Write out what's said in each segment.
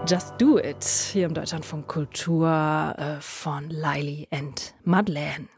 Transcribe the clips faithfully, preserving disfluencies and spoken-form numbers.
Just Do It, hier im Deutschlandfunk Kultur äh, von Laili and Madeleine.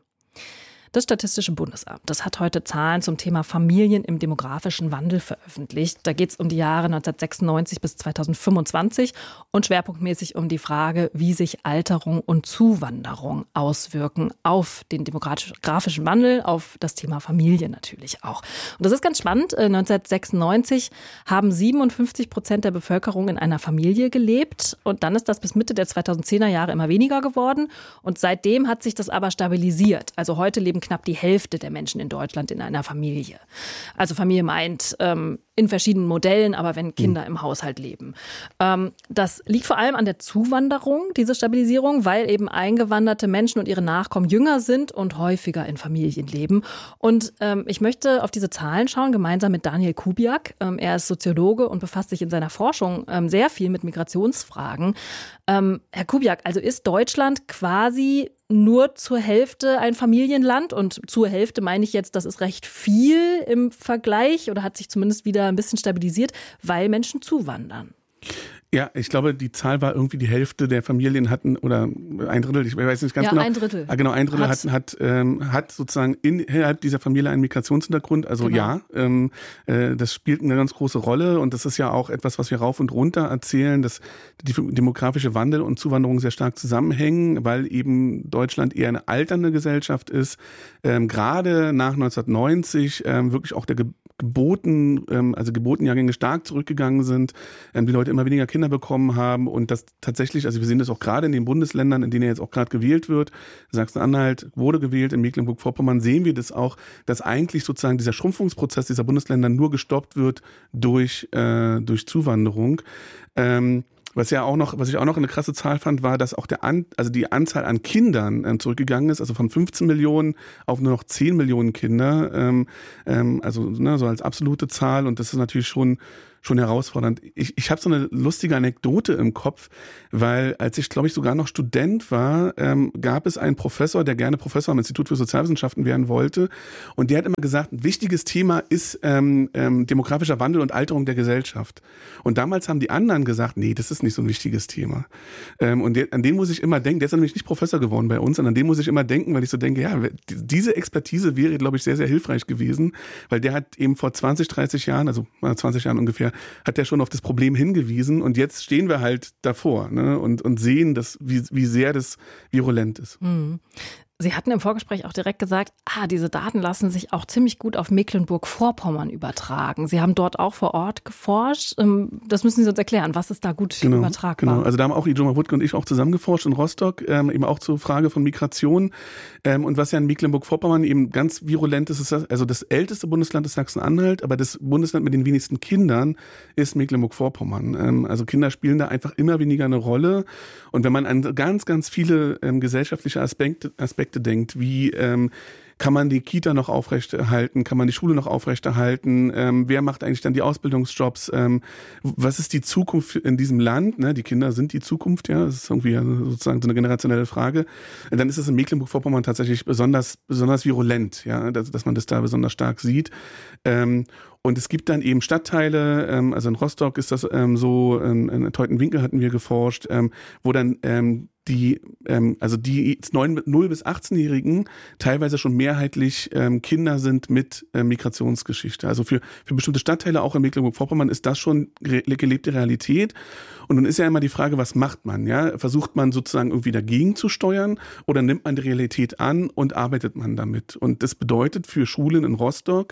Das Statistische Bundesamt, das hat heute Zahlen zum Thema Familien im demografischen Wandel veröffentlicht. Da geht es um die Jahre neunzehnhundertsechsundneunzig bis zweitausendfünfundzwanzig und schwerpunktmäßig um die Frage, wie sich Alterung und Zuwanderung auswirken auf den demografischen Wandel, auf das Thema Familie natürlich auch. Und das ist ganz spannend. neunzehnhundertsechsundneunzig haben siebenundfünfzig Prozent der Bevölkerung in einer Familie gelebt und dann ist das bis Mitte der zweitausendzehner Jahre immer weniger geworden und seitdem hat sich das aber stabilisiert. Also heute leben knapp die Hälfte der Menschen in Deutschland in einer Familie. Also Familie meint ähm, in verschiedenen Modellen, aber wenn Kinder im Haushalt leben. Ähm, das liegt vor allem an der Zuwanderung, diese Stabilisierung, weil eben eingewanderte Menschen und ihre Nachkommen jünger sind und häufiger in Familien leben. Und ähm, ich möchte auf diese Zahlen schauen, gemeinsam mit Daniel Kubiak. Ähm, er ist Soziologe und befasst sich in seiner Forschung ähm, sehr viel mit Migrationsfragen. Ähm, Herr Kubiak, also ist Deutschland quasi nur zur Hälfte ein Familienland und zur Hälfte meine ich jetzt, das ist recht viel im Vergleich oder hat sich zumindest wieder ein bisschen stabilisiert, weil Menschen zuwandern. Ja, ich glaube, die Zahl war irgendwie die Hälfte der Familien hatten, oder ein Drittel, ich weiß nicht ganz ja, genau. ein Drittel. Ah, genau, ein Drittel hat, hat, hat, ähm, hat sozusagen innerhalb dieser Familie einen Migrationshintergrund. Also genau. ja, ähm, äh, das spielt eine ganz große Rolle und das ist ja auch etwas, was wir rauf und runter erzählen, dass die demografische Wandel und Zuwanderung sehr stark zusammenhängen, weil eben Deutschland eher eine alternde Gesellschaft ist. Ähm, gerade nach neunzehnhundertneunzig ähm, wirklich auch der Ge- Geboten, ähm, also Geburtenjahrgänge stark zurückgegangen sind, ähm, die Leute immer weniger Kinder bekommen haben und das tatsächlich, also wir sehen das auch gerade in den Bundesländern, in denen jetzt auch gerade gewählt wird, Sachsen-Anhalt wurde gewählt, in Mecklenburg-Vorpommern sehen wir das auch, dass eigentlich sozusagen dieser Schrumpfungsprozess dieser Bundesländer nur gestoppt wird durch, äh, durch Zuwanderung. Ähm, Was ja auch noch, was ich auch noch eine krasse Zahl fand, war, dass auch der An, also die Anzahl an Kindern ähm, zurückgegangen ist, also von fünfzehn Millionen auf nur noch zehn Millionen Kinder, ähm, ähm, also ne, so als absolute Zahl und das ist natürlich schon schon herausfordernd. Ich, ich habe so eine lustige Anekdote im Kopf, weil als ich, glaube ich, sogar noch Student war, ähm, gab es einen Professor, der gerne Professor am Institut für Sozialwissenschaften werden wollte und der hat immer gesagt, ein wichtiges Thema ist ähm, ähm, demografischer Wandel und Alterung der Gesellschaft. Und damals haben die anderen gesagt, nee, das ist nicht so ein wichtiges Thema. Ähm, und der, an den muss ich immer denken, der ist nämlich nicht Professor geworden bei uns, sondern an den muss ich immer denken, weil ich so denke, ja, diese Expertise wäre, glaube ich, sehr, sehr hilfreich gewesen, weil der hat eben vor zwanzig, dreißig Jahren, also zwanzig Jahren ungefähr, hat er schon auf das Problem hingewiesen und jetzt stehen wir halt davor, ne, und, und sehen, dass, wie, wie sehr das virulent ist. Mhm. Sie hatten im Vorgespräch auch direkt gesagt, ah, diese Daten lassen sich auch ziemlich gut auf Mecklenburg-Vorpommern übertragen. Sie haben dort auch vor Ort geforscht. Das müssen Sie uns erklären. Was ist da gut genau, übertragbar? Genau, also da haben auch Ijoma Wuttke und ich auch zusammen geforscht in Rostock, ähm, eben auch zur Frage von Migration. Ähm, und was ja in Mecklenburg-Vorpommern eben ganz virulent ist, ist das, also das älteste Bundesland ist Sachsen-Anhalt, aber das Bundesland mit den wenigsten Kindern ist Mecklenburg-Vorpommern. Ähm, also Kinder spielen da einfach immer weniger eine Rolle. Und wenn man an ganz, ganz viele ähm, gesellschaftliche Aspekte, Aspekte denkt, wie ähm, kann man die Kita noch aufrechterhalten, kann man die Schule noch aufrechterhalten, ähm, wer macht eigentlich dann die Ausbildungsjobs, ähm, was ist die Zukunft in diesem Land, ne? Die Kinder sind die Zukunft, ja, das ist irgendwie sozusagen so eine generationelle Frage. Und dann ist es in Mecklenburg-Vorpommern tatsächlich besonders besonders virulent, ja, dass, dass man das da besonders stark sieht. Ähm, Und es gibt dann eben Stadtteile, ähm, also in Rostock ist das ähm, so, ähm, in Teutenwinkel hatten wir geforscht, ähm, wo dann ähm, die, ähm, also die null bis achtzehnjährigen teilweise schon mehrheitlich ähm, Kinder sind mit äh, Migrationsgeschichte. Also für, für bestimmte Stadtteile, auch in Mecklenburg-Vorpommern, ist das schon ge- gelebte Realität. Und nun ist ja immer die Frage, was macht man? Ja, versucht man sozusagen irgendwie dagegen zu steuern oder nimmt man die Realität an und arbeitet man damit? Und das bedeutet für Schulen in Rostock,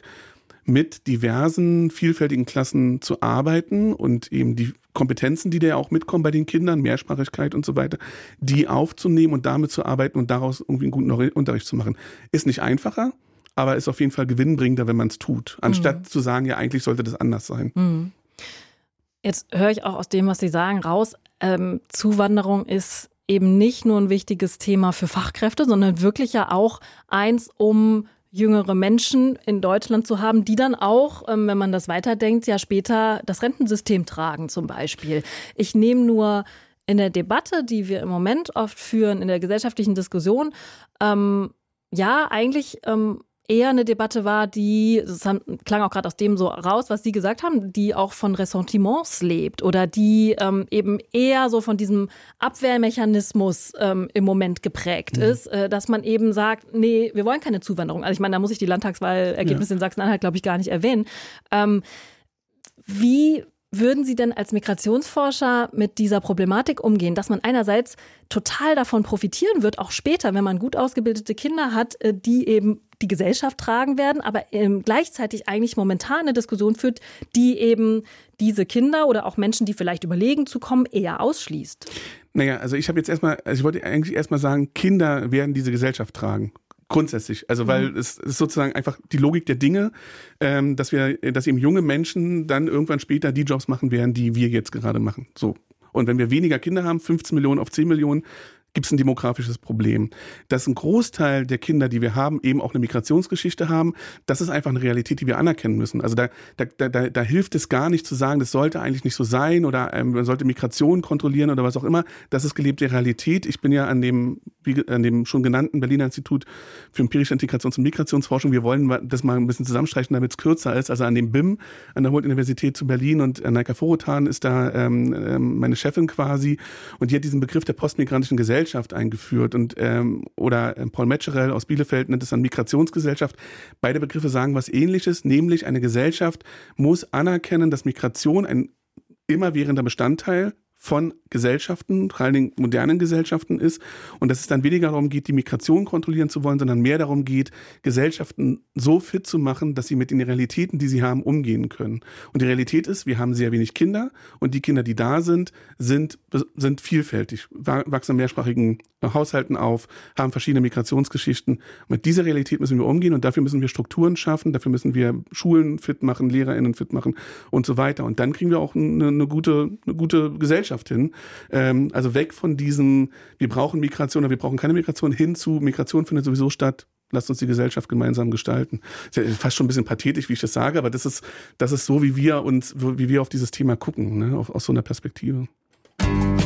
mit diversen, vielfältigen Klassen zu arbeiten und eben die Kompetenzen, die da ja auch mitkommen bei den Kindern, Mehrsprachigkeit und so weiter, die aufzunehmen und damit zu arbeiten und daraus irgendwie einen guten Unterricht zu machen. Ist nicht einfacher, aber ist auf jeden Fall gewinnbringender, wenn man es tut, anstatt mhm. zu sagen, ja, eigentlich sollte das anders sein. Mhm. Jetzt höre ich auch aus dem, was Sie sagen, raus, ähm, Zuwanderung ist eben nicht nur ein wichtiges Thema für Fachkräfte, sondern wirklich ja auch eins, um jüngere Menschen in Deutschland zu haben, die dann auch, wenn man das weiterdenkt, ja später das Rentensystem tragen zum Beispiel. Ich nehme nur in der Debatte, die wir im Moment oft führen, in der gesellschaftlichen Diskussion, ähm, ja eigentlich ähm, eher eine Debatte war, die, das klang auch gerade aus dem so raus, was Sie gesagt haben, die auch von Ressentiments lebt oder die ähm, eben eher so von diesem Abwehrmechanismus ähm, im Moment geprägt mhm. ist, äh, dass man eben sagt, nee, wir wollen keine Zuwanderung. Also ich meine, da muss ich die Landtagswahlergebnisse ja. in Sachsen-Anhalt, glaube ich, gar nicht erwähnen. Ähm, wie würden Sie denn als Migrationsforscher mit dieser Problematik umgehen, dass man einerseits total davon profitieren wird, auch später, wenn man gut ausgebildete Kinder hat, die eben die Gesellschaft tragen werden, aber gleichzeitig eigentlich momentan eine Diskussion führt, die eben diese Kinder oder auch Menschen, die vielleicht überlegen zu kommen, eher ausschließt? Naja, also ich habe jetzt erstmal, also ich wollte eigentlich erstmal sagen, Kinder werden diese Gesellschaft tragen. Grundsätzlich, also weil mhm. es ist sozusagen einfach die Logik der Dinge, ähm, dass wir, dass eben junge Menschen dann irgendwann später die Jobs machen werden, die wir jetzt gerade machen. So. Und wenn wir weniger Kinder haben, fünfzehn Millionen auf zehn Millionen, gibt es ein demografisches Problem. Dass ein Großteil der Kinder, die wir haben, eben auch eine Migrationsgeschichte haben, das ist einfach eine Realität, die wir anerkennen müssen. Also da, da, da, da hilft es gar nicht zu sagen, das sollte eigentlich nicht so sein oder ähm, man sollte Migration kontrollieren oder was auch immer. Das ist gelebte Realität. Ich bin ja an dem, wie, an dem schon genannten Berliner Institut für empirische Integrations- und Migrationsforschung. Wir wollen das mal ein bisschen zusammenstreichen, damit es kürzer ist. Also an dem B I M, an der Humboldt-Universität zu Berlin, und Naika Forotan ist da ähm, meine Chefin quasi, und die hat diesen Begriff der postmigrantischen Gesellschaft eingeführt, und ähm, oder Paul Metzgerell aus Bielefeld nennt es dann Migrationsgesellschaft. Beide Begriffe sagen was Ähnliches, nämlich eine Gesellschaft muss anerkennen, dass Migration ein immerwährender Bestandteil von Gesellschaften, vor allen Dingen modernen Gesellschaften ist, und dass es dann weniger darum geht, die Migration kontrollieren zu wollen, sondern mehr darum geht, Gesellschaften so fit zu machen, dass sie mit den Realitäten, die sie haben, umgehen können. Und die Realität ist, wir haben sehr wenig Kinder, und die Kinder, die da sind, sind, sind vielfältig, wachsen in mehrsprachigen Haushalten auf, haben verschiedene Migrationsgeschichten. Mit dieser Realität müssen wir umgehen, und dafür müssen wir Strukturen schaffen, dafür müssen wir Schulen fit machen, LehrerInnen fit machen und so weiter. Und dann kriegen wir auch eine, eine gute, eine gute Gesellschaft hin. Ähm, also weg von diesem, wir brauchen Migration oder wir brauchen keine Migration, hin zu Migration findet sowieso statt. Lasst uns die Gesellschaft gemeinsam gestalten. Das ist ja fast schon ein bisschen pathetisch, wie ich das sage, aber das ist, das ist so, wie wir uns, wie wir auf dieses Thema gucken, ne? Aus so einer Perspektive.